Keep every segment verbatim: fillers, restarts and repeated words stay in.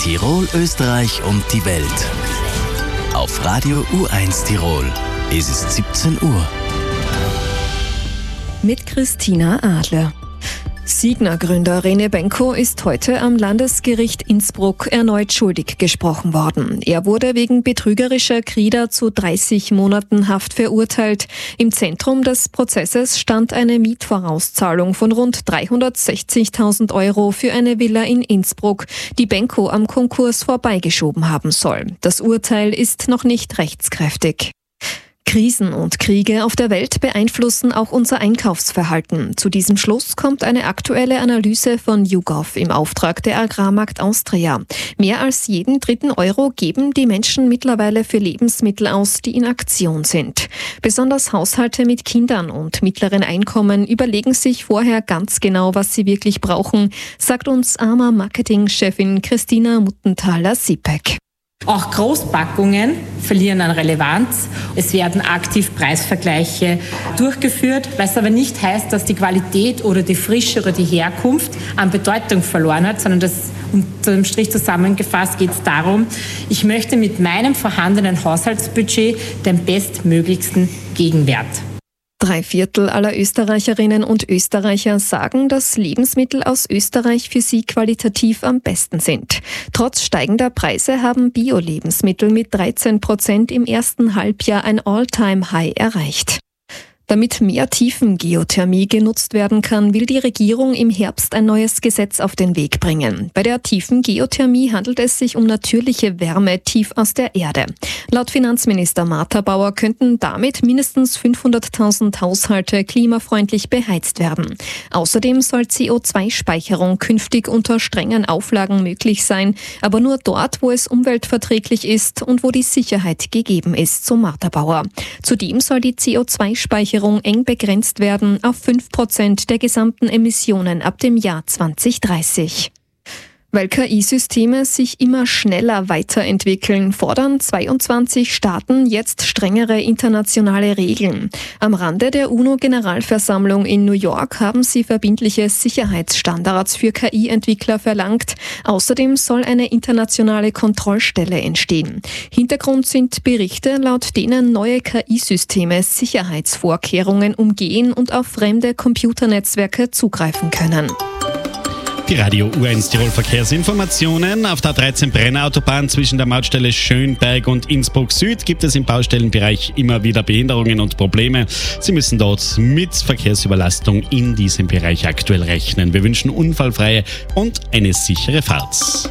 Tirol, Österreich und die Welt. Auf Radio U eins Tirol ist es siebzehn Uhr. Mit Christina Adler. Signa-Gründer René Benko ist heute am Landesgericht Innsbruck erneut schuldig gesprochen worden. Er wurde wegen betrügerischer Krieger zu dreißig Monaten Haft verurteilt. Im Zentrum des Prozesses stand eine Mietvorauszahlung von rund dreihundertsechzigtausend Euro für eine Villa in Innsbruck, die Benko am Konkurs vorbeigeschoben haben soll. Das Urteil ist noch nicht rechtskräftig. Krisen und Kriege auf der Welt beeinflussen auch unser Einkaufsverhalten. Zu diesem Schluss kommt eine aktuelle Analyse von YouGov im Auftrag der Agrarmarkt Austria. Mehr als jeden dritten Euro geben die Menschen mittlerweile für Lebensmittel aus, die in Aktion sind. Besonders Haushalte mit Kindern und mittleren Einkommen überlegen sich vorher ganz genau, was sie wirklich brauchen, sagt uns A M A-Marketing-Chefin Christina Muttenthaler-Sipek. Auch Großpackungen verlieren an Relevanz. Es werden aktiv Preisvergleiche durchgeführt, was aber nicht heißt, dass die Qualität oder die Frische oder die Herkunft an Bedeutung verloren hat, sondern das unter dem Strich zusammengefasst geht es darum, ich möchte mit meinem vorhandenen Haushaltsbudget den bestmöglichsten Gegenwert. Drei Viertel aller Österreicherinnen und Österreicher sagen, dass Lebensmittel aus Österreich für sie qualitativ am besten sind. Trotz steigender Preise haben Bio-Lebensmittel mit dreizehn Prozent im ersten Halbjahr ein All-Time-High erreicht. Damit mehr Tiefengeothermie genutzt werden kann, will die Regierung im Herbst ein neues Gesetz auf den Weg bringen. Bei der Tiefengeothermie handelt es sich um natürliche Wärme tief aus der Erde. Laut Finanzminister Martha Bauer könnten damit mindestens fünfhunderttausend Haushalte klimafreundlich beheizt werden. Außerdem soll C O zwei Speicherung künftig unter strengen Auflagen möglich sein, aber nur dort, wo es umweltverträglich ist und wo die Sicherheit gegeben ist, so Martha Bauer. Zudem soll die C O zwei Speicherung eng begrenzt werden auf fünf Prozent der gesamten Emissionen ab dem Jahr zwanzig dreißig. Weil K I-Systeme sich immer schneller weiterentwickeln, fordern zweiundzwanzig Staaten jetzt strengere internationale Regeln. Am Rande der UNO-Generalversammlung in New York haben sie verbindliche Sicherheitsstandards für K I-Entwickler verlangt. Außerdem soll eine internationale Kontrollstelle entstehen. Hintergrund sind Berichte, laut denen neue K I-Systeme Sicherheitsvorkehrungen umgehen und auf fremde Computernetzwerke zugreifen können. Die Radio U eins Tirol Verkehrsinformationen. Auf der A dreizehn Brenner-Autobahn zwischen der Mautstelle Schönberg und Innsbruck Süd gibt es im Baustellenbereich immer wieder Behinderungen und Probleme. Sie müssen dort mit Verkehrsüberlastung in diesem Bereich aktuell rechnen. Wir wünschen unfallfreie und eine sichere Fahrt.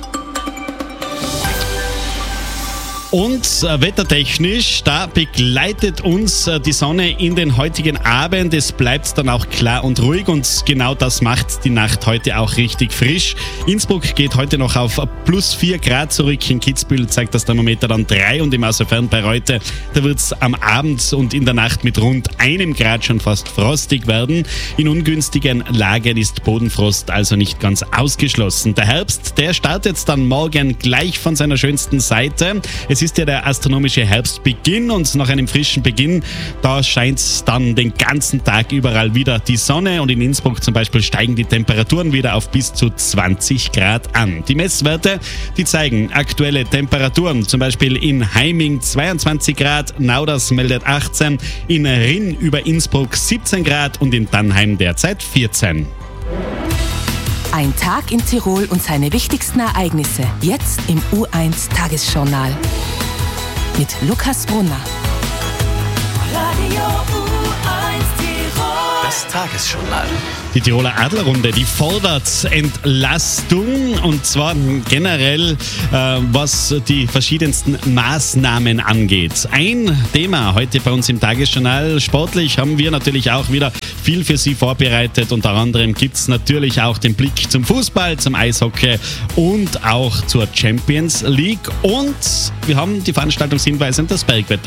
Und äh, wettertechnisch, da begleitet uns äh, die Sonne in den heutigen Abend. Es bleibt dann auch klar und ruhig und genau das macht die Nacht heute auch richtig frisch. Innsbruck geht heute noch auf plus vier Grad zurück. In Kitzbühel zeigt das Thermometer dann drei und im Außerfern bei Reute, da wird es am Abend und in der Nacht mit rund einem Grad schon fast frostig werden. In ungünstigen Lagen ist Bodenfrost also nicht ganz ausgeschlossen. Der Herbst, der startet dann morgen gleich von seiner schönsten Seite. Es ist ja der astronomische Herbstbeginn und nach einem frischen Beginn, da scheint dann den ganzen Tag überall wieder die Sonne und in Innsbruck zum Beispiel steigen die Temperaturen wieder auf bis zu zwanzig Grad an. Die Messwerte, die zeigen aktuelle Temperaturen, zum Beispiel in Heiming zweiundzwanzig Grad, Nauders meldet achtzehn, in Rinn über Innsbruck siebzehn Grad und in Dannheim derzeit vierzehn. Ein Tag in Tirol und seine wichtigsten Ereignisse. Jetzt im U eins Tagesjournal. Mit Lukas Brunner. Radio U eins Tirol. Das Tagesjournal. Die Tiroler Adlerrunde, die fordert Entlastung und zwar generell, äh, was die verschiedensten Maßnahmen angeht. Ein Thema heute bei uns im Tagesjournal. Sportlich haben wir natürlich auch wieder viel für Sie vorbereitet. Unter anderem gibt es natürlich auch den Blick zum Fußball, zum Eishockey und auch zur Champions League. Und wir haben die Veranstaltungshinweise und das Bergwetter.